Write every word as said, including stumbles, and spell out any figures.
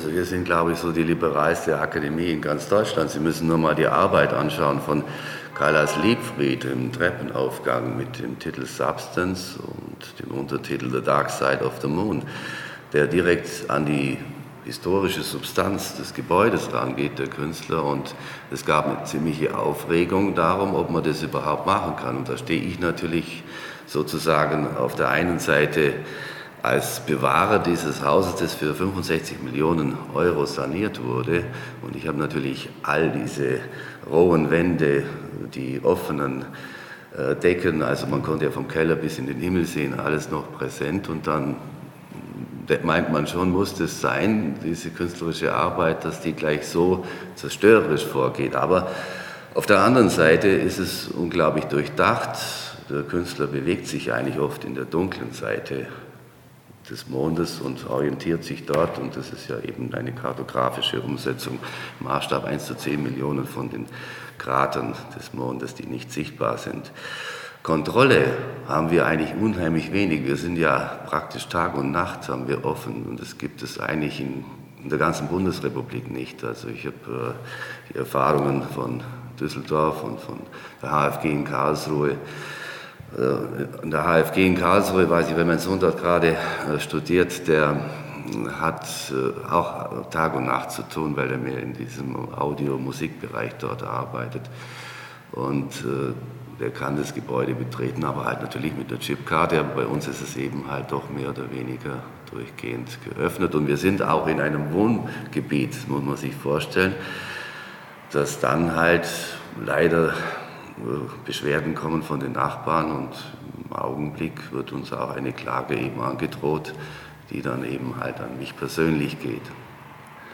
Also wir sind, glaube ich, so die liberalste Akademie in ganz Deutschland. Sie müssen nur mal die Arbeit anschauen von Kailash Liebfried im Treppenaufgang mit dem Titel Substance und dem Untertitel The Dark Side of the Moon, der direkt an die historische Substanz des Gebäudes rangeht, der Künstler. Und es gab eine ziemliche Aufregung darum, ob man das überhaupt machen kann. Und da stehe ich natürlich sozusagen auf der einen Seite als Bewahrer dieses Hauses, das für fünfundsechzig Millionen Euro saniert wurde. Und ich habe natürlich all diese rohen Wände, die offenen äh, Decken, also man konnte ja vom Keller bis in den Himmel sehen, alles noch präsent. Und dann meint man schon, muss es sein, diese künstlerische Arbeit, dass die gleich so zerstörerisch vorgeht. Aber auf der anderen Seite ist es unglaublich durchdacht. Der Künstler bewegt sich eigentlich oft in der dunklen Seite des Mondes und orientiert sich dort, und das ist ja eben eine kartografische Umsetzung, Maßstab eins zu zehn Millionen von den Kratern des Mondes, die nicht sichtbar sind. Kontrolle haben wir eigentlich unheimlich wenig. Wir sind ja praktisch Tag und Nacht haben wir offen, und das gibt es eigentlich in, in der ganzen Bundesrepublik nicht. Also ich habe äh, die Erfahrungen von Düsseldorf und von der H F G in Karlsruhe. An der H F G in Karlsruhe, weiß ich, wenn mein Sohn dort gerade studiert, der hat auch Tag und Nacht zu tun, weil er mehr in diesem Audio-Musikbereich dort arbeitet. Und der kann das Gebäude betreten, aber halt natürlich mit der Chipkarte. Aber bei uns ist es eben halt doch mehr oder weniger durchgehend geöffnet. Und wir sind auch in einem Wohngebiet, muss man sich vorstellen, das dann halt leider Beschwerden kommen von den Nachbarn, und im Augenblick wird uns auch eine Klage eben angedroht, die dann eben halt an mich persönlich geht.